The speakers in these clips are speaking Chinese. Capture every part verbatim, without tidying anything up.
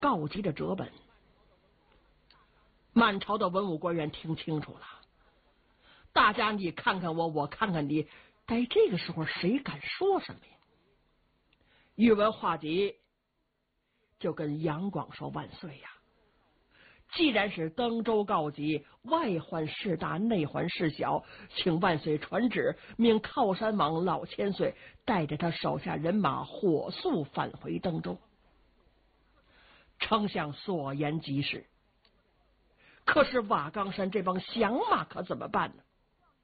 告急的折本。满朝的文武官员听清楚了，大家你看看我，我看看你，在这个时候谁敢说什么呀？宇文化及就跟杨广说万岁呀！既然是登州告急，外患事大，内患事小，请万岁传旨，命靠山王老千岁带着他手下人马火速返回登州。丞相所言极是，可是瓦岗山这帮降马可怎么办呢？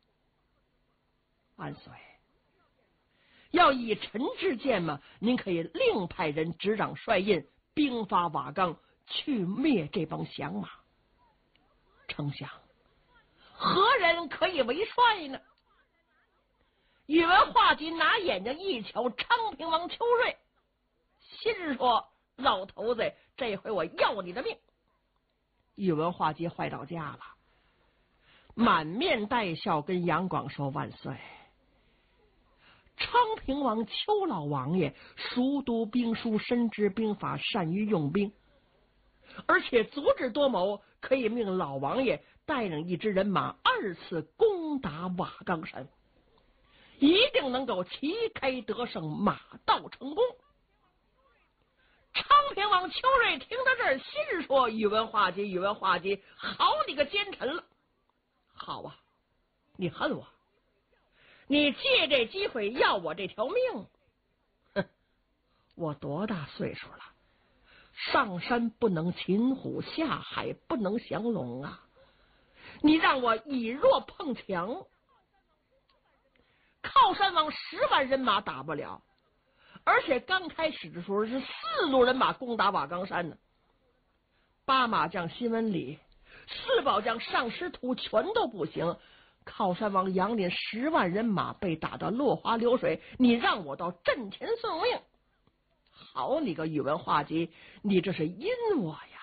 万岁，要以臣之见嘛，您可以另派人执掌帅印，兵发瓦岗，去灭这帮降马。丞相，何人可以为帅呢？宇文化及拿眼睛一瞧昌平王邱瑞，心说老头子，这回我要你的命。宇文化及坏到家了，满面带笑跟杨广说万岁。昌平王邱老王爷熟读兵书，深知兵法，善于用兵，而且足智多谋，可以命老王爷带领一支人马二次攻打瓦岗山，一定能够旗开得胜，马到成功。昌平王邱瑞听到这儿，心说宇文化及，宇文化及，好你个奸臣了！好啊，你恨我，你借这机会要我这条命。哼，我多大岁数了？上山不能擒虎，下海不能降龙啊！你让我以弱碰强，靠山王十万人马打不了，而且刚开始的时候是四路人马攻打瓦岗山呢。八马将辛文礼、四宝将尚师徒全都不行，靠山王杨林十万人马被打得落花流水，你让我到阵前送命？好你个宇文化及，你这是阴我呀！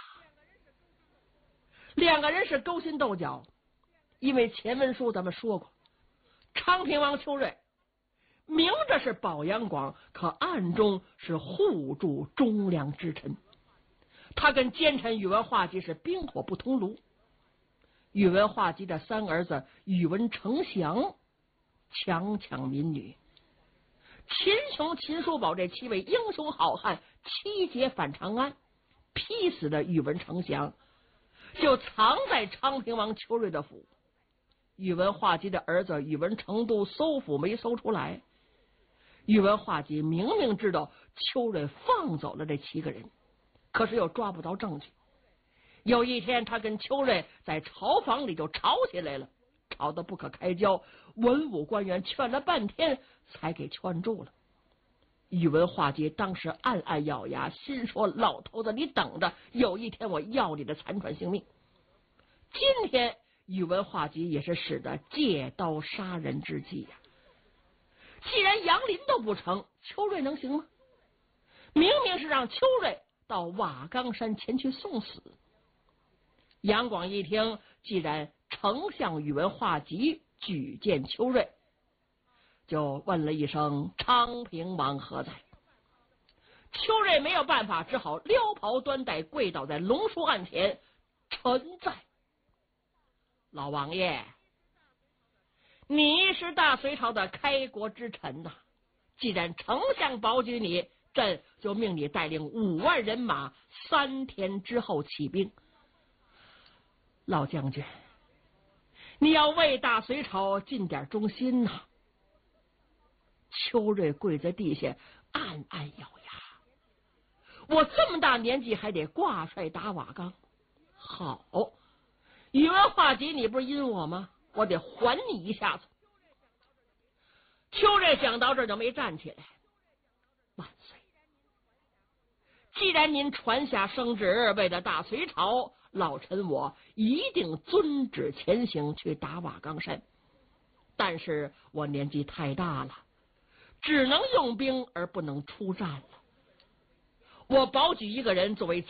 两个人是勾心斗角，因为前文书咱们说过，昌平王邱瑞明着是保杨广，可暗中是护助忠良之臣，他跟奸臣宇文化及是冰火不同炉。宇文化及的三儿子宇文丞相强抢民女，秦琼、秦叔宝这七位英雄好汉七劫反长安，劈死的宇文丞相就藏在昌平王邱瑞的府。宇文化及的儿子宇文成都搜府没搜出来，宇文化及明明知道邱瑞放走了这七个人，可是又抓不到证据。有一天他跟邱瑞在朝房里就吵起来了，吵得不可开交，文武官员劝了半天才给劝住了。宇文化及当时暗暗咬牙，心说老头子你等着，有一天我要你的残喘性命。今天宇文化及也是使得借刀杀人之计呀、啊！既然杨林都不成，邱瑞能行吗？明明是让邱瑞到瓦岗山前去送死。杨广一听，既然丞相宇文化及举荐邱瑞，就问了一声昌平王何在。邱瑞没有办法，只好撩袍端带，跪倒在龙书案前，臣在。老王爷，你是大隋朝的开国之臣呐、啊，既然丞相保举你，朕就命你带领五万人马，三天之后起兵。老将军，你要为大隋朝尽点忠心呐、啊！邱瑞跪在地下，暗暗咬牙。我这么大年纪还得挂帅打瓦岗，好，宇文化及你不是阴我吗？我得还你一下子。邱瑞想到这儿就没站起来。万岁！既然您传下圣旨，为了大隋朝，老臣我一定遵旨前行，去打瓦岗山。但是我年纪太大了，只能用兵而不能出战了。我保举一个人作为